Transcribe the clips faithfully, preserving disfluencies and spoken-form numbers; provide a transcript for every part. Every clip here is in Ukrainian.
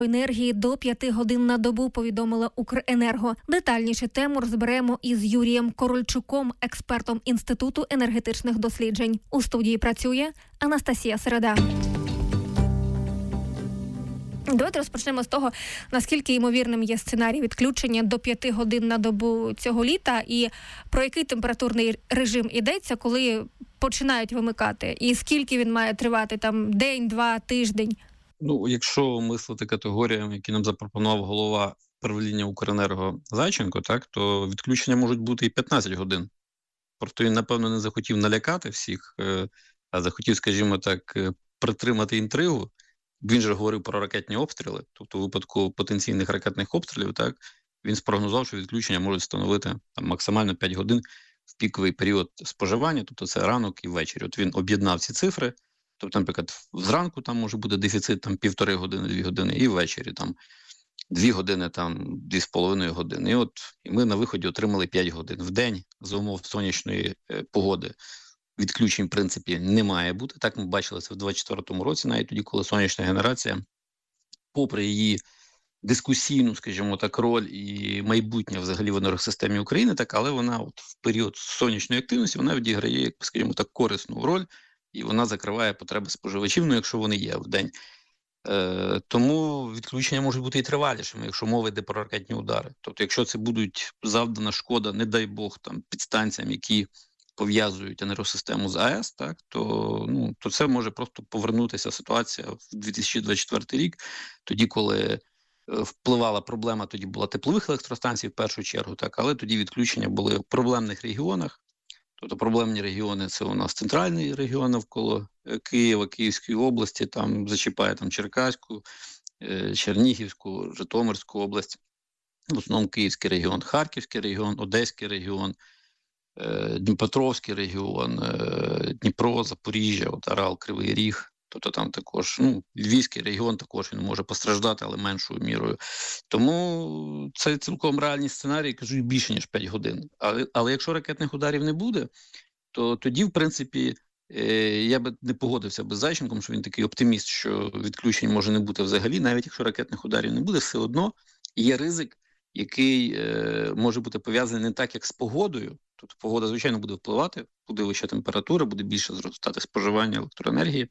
енергії до п'яти годин на добу, повідомила Укренерго. Детальніше тему розберемо із Юрієм Корольчуком, експертом Інституту енергетичних досліджень. У студії працює Анастасія Середа. Давайте розпочнемо з того, наскільки ймовірним є сценарій відключення до п'яти годин на добу цього літа і про який температурний режим йдеться, коли починають вимикати, і скільки він має тривати, там день, два, тиждень. Ну, якщо мислити категоріями, які нам запропонував голова правління Укренерго Зайченко, так, то відключення можуть бути і п'ятнадцять годин. Просто він, напевно, не захотів налякати всіх, а захотів, скажімо так, притримати інтригу. Він же говорив про ракетні обстріли, тобто у випадку потенційних ракетних обстрілів, так, він спрогнозував, що відключення можуть становити там, максимально п'ять годин в піковий період споживання, тобто це ранок і ввечері. От він об'єднав ці цифри, тобто, наприклад, зранку там може бути дефіцит там півтори години, дві години, і ввечері там дві години, там дві з половиною години. І от і ми на виході отримали п'ять годин. В день за умов сонячної е, погоди відключень, в принципі, не має бути. Так ми бачили це в двадцять четвертому році, навіть тоді, коли сонячна генерація, попри її дискусійну, скажімо так, роль і майбутнє взагалі в енергосистемі України, так, але вона от в період сонячної активності, вона відіграє, скажімо так, корисну роль, і вона закриває потреби споживачів, ну, якщо вони є в день. Е, тому відключення можуть бути і тривалішими, якщо мова йде про ракетні удари. Тобто, якщо це будуть завдана шкода, не дай Бог, там, підстанціям, які пов'язують енергосистему з АЕС, так, то, ну, то це може просто повернутися ситуація в дві тисячі двадцять четвертий рік, тоді, коли впливала проблема, тоді була теплових електростанцій в першу чергу, так, але тоді відключення були в проблемних регіонах. Тобто проблемні регіони – це у нас центральний регіон навколо Києва, Київської області, там зачіпає там Черкаську, Чернігівську, Житомирську область, в основному Київський регіон, Харківський регіон, Одеський регіон, Дніпропетровський регіон, Дніпро, Запоріжжя, от Арал, Кривий Ріг. Тобто там також, ну, Львівський регіон також він може постраждати, але меншою мірою. Тому це цілком реальні сценарії, кажуть, більше, ніж п'ять годин. Але, але якщо ракетних ударів не буде, то тоді, в принципі, е, я би не погодився би з Зайченком, що він такий оптиміст, що відключень може не бути взагалі. Навіть якщо ракетних ударів не буде, все одно є ризик, який е, може бути пов'язаний не так, як з погодою. Тобто погода, звичайно, буде впливати, буде вища температура, буде більше зростати споживання електроенергії.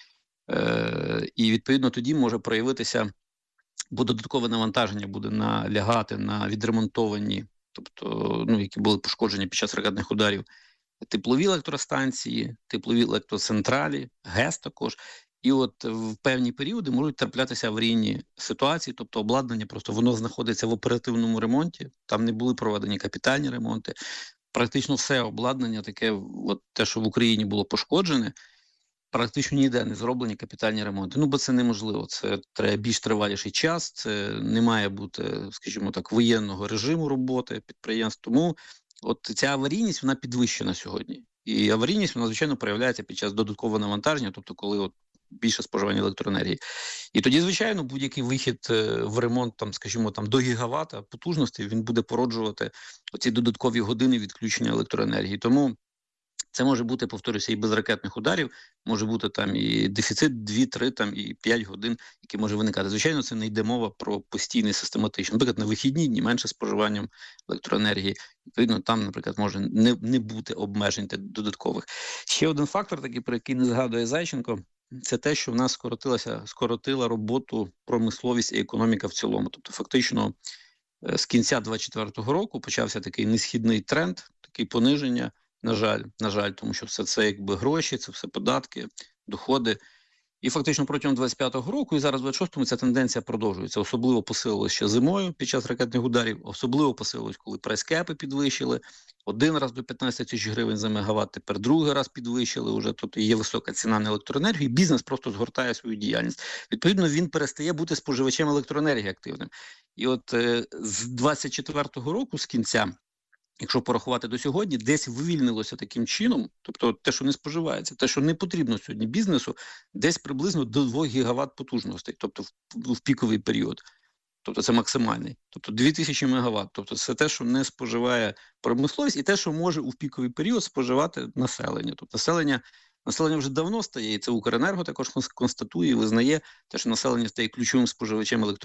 Е, і, відповідно, тоді може проявитися, бо додаткове навантаження буде налягати на відремонтовані, тобто, ну, які були пошкоджені під час ракетних ударів, теплові електростанції, теплові електроцентралі, ГЕС також. І от в певні періоди можуть траплятися аварійні ситуації, тобто обладнання просто воно знаходиться в оперативному ремонті, там не були проведені капітальні ремонти. Практично все обладнання таке, от те, що в Україні було пошкоджене, практично ніде не зроблені капітальні ремонти. Ну, бо це неможливо, це треба більш триваліший час, це не має бути, скажімо так, воєнного режиму роботи підприємств. Тому от ця аварійність, вона підвищена сьогодні. І аварійність, вона, звичайно, проявляється під час додаткового навантаження, тобто коли от більше споживання електроенергії. І тоді, звичайно, будь-який вихід в ремонт, там, скажімо, там, до гігавата потужності, він буде породжувати оці додаткові години відключення електроенергії. Тому це може бути, повторюся, і без ракетних ударів, може бути там і дефіцит дві, три, там, і п'ять годин, який може виникати. Звичайно, це не йде мова про постійний систематичний. Наприклад, на вихідні дні менше споживанням електроенергії. Відповідно, там, наприклад, може не, не бути обмежень додаткових. Ще один фактор, такий, про який не згадує Зайченко, це те, що в нас скоротилася, скоротила роботу промисловість і економіка в цілому. Тобто, фактично, з кінця двадцять четвертого року почався такий несхідний тренд, такий пониження, на жаль, на жаль, тому що все це якби гроші, це все податки, доходи. І фактично протягом двадцять п'ятого року і зараз в двадцять шостому ця тенденція продовжується. Особливо посилилось ще зимою під час ракетних ударів, особливо посилилось, коли прайскепи підвищили. Один раз до п'ятнадцять тисяч гривень за мегаватт, тепер другий раз підвищили вже, тобто є висока ціна на електроенергію, і бізнес просто згортає свою діяльність. Відповідно, він перестає бути споживачем електроенергії активним. І от е, з двадцять четвертого року, з кінця, якщо порахувати до сьогодні, десь вивільнилося таким чином, тобто те, що не споживається, те, що не потрібно сьогодні бізнесу, десь приблизно до двох гігаватт потужностей, тобто в, в піковий період. Тобто це максимальний. Тобто дві тисячі мегаватт. Тобто це те, що не споживає промисловість, і те, що може у піковий період споживати населення. Тобто населення, населення вже давно стає, і це Укренерго також констатує і визнає те, що населення стає ключовим споживачем електроенергії.